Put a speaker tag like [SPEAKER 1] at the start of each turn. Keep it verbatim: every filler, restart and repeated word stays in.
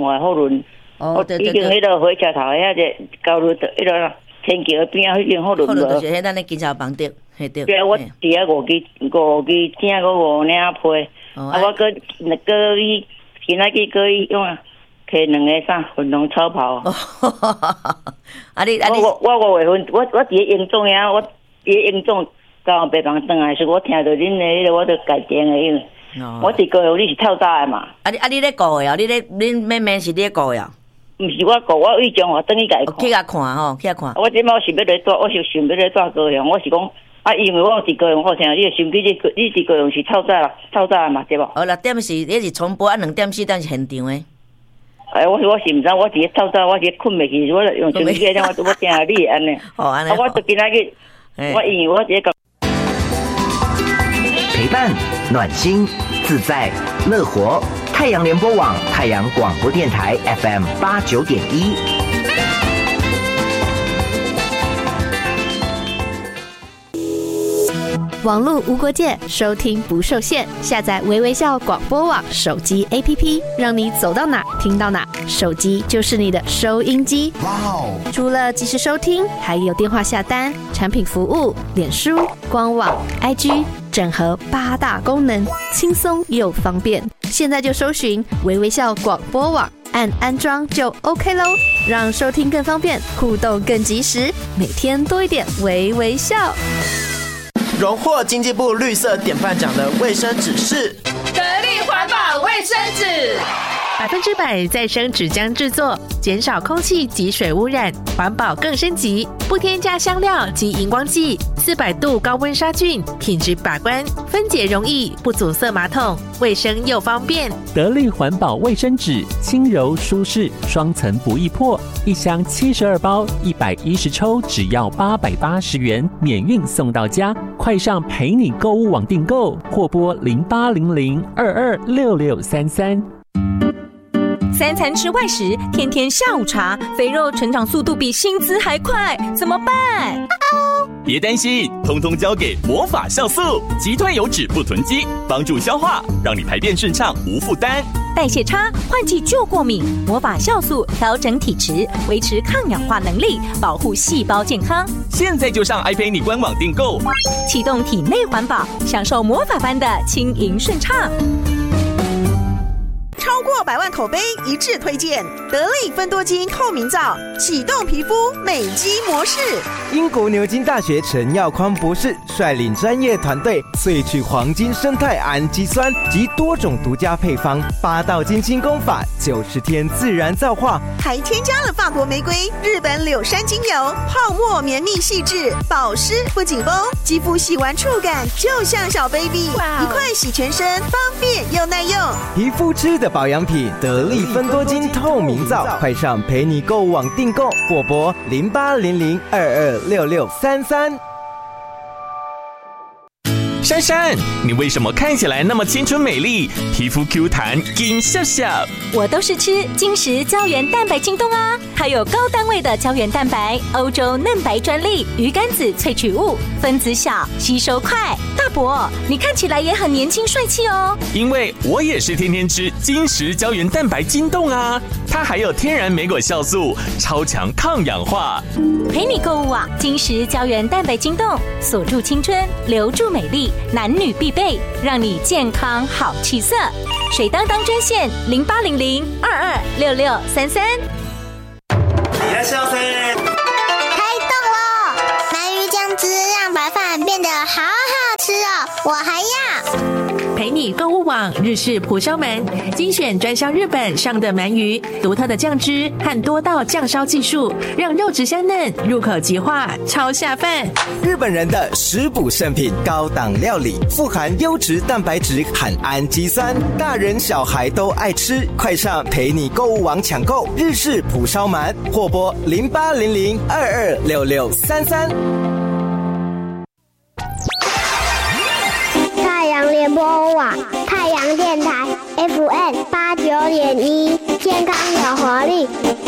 [SPEAKER 1] 华货轮。
[SPEAKER 2] 哦，对对对。
[SPEAKER 1] 已经迄个火车头遐个高路的迄个天桥边啊，迄间货轮。货
[SPEAKER 2] 轮就是迄咱咧警察房顶，嘿对。
[SPEAKER 1] 对啊，我伫遐五支五支正个五领批，啊，我搁那个伊今仔日搁伊用啊，摕两个啥粉红超跑。
[SPEAKER 2] 啊你啊你，
[SPEAKER 1] 我我五月份我我伫咧营总遐，我伫咧营总到北房转来时，我听到恁的迄个，我就改电的因为。我伫高雄，你是透早的嘛？
[SPEAKER 2] 啊你啊你咧顾的哦？你咧恁妹妹是你咧顾的哦？
[SPEAKER 1] 毋是我顾，我为中华等伊家看。
[SPEAKER 2] 去甲看吼，去甲看。
[SPEAKER 1] 我即摆我想要来住，我是想要来住高雄。我是讲啊，因为我伫高雄好听，你想起你你伫高雄是透早啦，透早的嘛，对无？
[SPEAKER 2] 哦，六点是你是重播啊，两点四点是现场的。
[SPEAKER 1] 哎，我我是毋知，我伫咧透早，我是困袂去，我用手机个，我我听下你安尼。
[SPEAKER 2] 哦，安尼。
[SPEAKER 1] 啊，我就今仔日，我因为我伫咧讲
[SPEAKER 3] 陪伴、暖心、自在、乐活。太阳联播网、太阳广播电台 F M 八九点一。
[SPEAKER 4] 网络无国界，收听不受限。下载微微笑广播网手机 A P P， 让你走到哪听到哪，手机就是你的收音机。哇哦！除了即时收听，还有电话下单、产品服务、脸书、官网、I G。整合八大功能，轻松又方便。现在就搜寻微微笑广播网，按安装就 OK 咯，让收听更方便，互动更及时，每天多一点微微笑。
[SPEAKER 5] 荣获经济部绿色典范奖的卫生纸是
[SPEAKER 6] 得力环保卫生纸，
[SPEAKER 7] 百分之百再生纸浆制作，减少空气及水污染，环保更升级，不添加香料及荧光剂，四百度高温杀菌，品质把关，分解容易，不阻塞马桶，卫生又方便。
[SPEAKER 8] 得力环保卫生纸，轻柔舒适，双层不易破，一箱七十二包，一百一十抽，只要八百八十元，免运送到家。快上陪你购物网订购，或拨零八零零二二六六三三。
[SPEAKER 9] 三餐吃外食，天天下午茶，肥肉成长速度比薪资还快，怎么办？
[SPEAKER 10] 别担心，通通交给魔法酵素，极端油脂不囤积，帮助消化，让你排便顺畅无负担。
[SPEAKER 9] 代谢差，换季就过敏，魔法酵素调整体质，维持抗氧化能力，保护细胞健康。
[SPEAKER 10] 现在就上爱陪你官网订购，
[SPEAKER 9] 启动体内环保，享受魔法般的轻盈顺畅。
[SPEAKER 11] 超过百万口碑一致推荐得力芬多精透明皂，启动皮肤美肌模式。
[SPEAKER 12] 英国牛津大学陈耀宽博士率领专业团队萃取黄金生态氨基酸及多种独家配方，八道金清功法，九十天自然皂化，
[SPEAKER 11] 还添加了法国玫瑰、日本柳杉精油，泡沫绵密细致，保湿不紧绷，肌肤洗完触感就像小 baby， 一块洗全身，方便又耐用。
[SPEAKER 12] 皮肤吃的保养品得力芬多精透明皂，快上陪你购物网订购，或拨零八零零二二六六三三。
[SPEAKER 10] 珊珊，你为什么看起来那么青春美丽，皮肤 Q 弹，金笑笑？
[SPEAKER 9] 我都是吃金石胶原蛋白晶冻啊，它有高单位的胶原蛋白，欧洲嫩白专利，鱼肝子萃取物，分子小，吸收快。大伯，你看起来也很年轻帅气哦。
[SPEAKER 10] 因为我也是天天吃金石胶原蛋白晶冻啊，它还有天然莓果酵素，超强抗氧化。
[SPEAKER 9] 陪你购物网，金石胶原蛋白晶冻，锁住青春，留住美丽。男女必备，让你健康好气色。水当当专线零八零零二二六六三三。
[SPEAKER 5] いらっしゃいませ。
[SPEAKER 13] 开动了！鳗鱼酱汁让白饭变得好好吃哦，我还要。
[SPEAKER 7] 陪你购物网日式蒲烧鳗，精选专销日本上的鳗鱼，独特的酱汁和多道酱烧技术，让肉质香嫩，入口即化，超下饭。
[SPEAKER 12] 日本人的食补圣品，高档料理，富含优质蛋白质和氨基酸，大人小孩都爱吃。快上陪你购物网抢购日式蒲烧鳗，或拨零八零零二二六六三三。
[SPEAKER 13] 太阳联播网，太阳电台 F M 八九点一，健康有活力。